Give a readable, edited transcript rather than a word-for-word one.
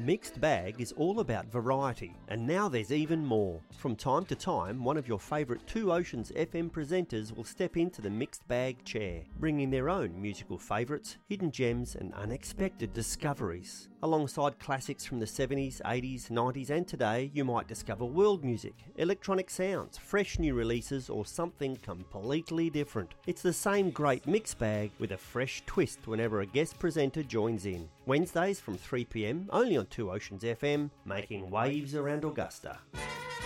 Mixed Bag is all about variety, and now there's even more. From time to time, one of your favourite Two Oceans FM presenters will step into the Mixed Bag chair, bringing their own musical favourites, hidden gems and unexpected discoveries. Alongside classics from the 70s, 80s, 90s and today, you might discover world music, electronic sounds, fresh new releases or something completely different. It's the same great Mixed Bag with a fresh twist whenever a guest presenter joins in. Wednesdays from 3pm, only on Two Oceans FM, making waves around Augusta.